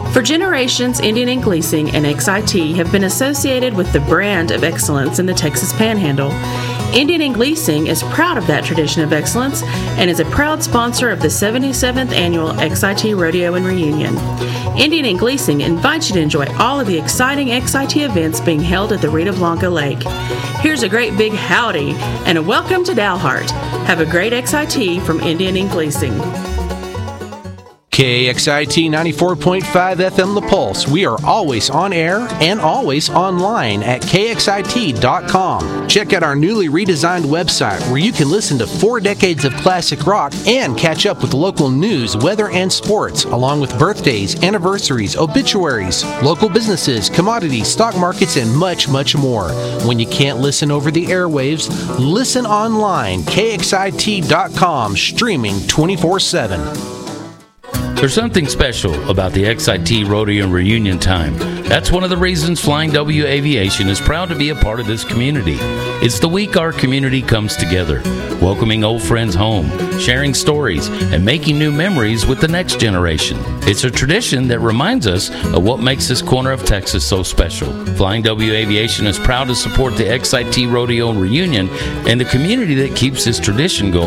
For generations, Indian Ink Leasing and XIT have been associated with the brand of excellence in the Texas Panhandle. Indian Ink Leasing is proud of that tradition of excellence and is a proud sponsor of the 77th Annual XIT Rodeo and Reunion. Indian Ink Leasing invites you to enjoy all of the exciting XIT events being held at the Rita Blanca Lake. Here's a great big howdy and a welcome to Dalhart. Have a great XIT from Indian Ink Leasing. KXIT 94.5 FM The Pulse. We are always on air and always online at KXIT.com. Check out our newly redesigned website where you can listen to 4 decades of classic rock and catch up with local news, weather, and sports, along with birthdays, anniversaries, obituaries, local businesses, commodities, stock markets, and much, much more. When you can't listen over the airwaves, listen online. KXIT.com, streaming 24/7. There's something special about the XIT Rodeo and Reunion time. That's one of the reasons Flying W Aviation is proud to be a part of this community. It's the week our community comes together, welcoming old friends home, sharing stories, and making new memories with the next generation. It's a tradition that reminds us of what makes this corner of Texas so special. Flying W Aviation is proud to support the XIT Rodeo and Reunion and the community that keeps this tradition going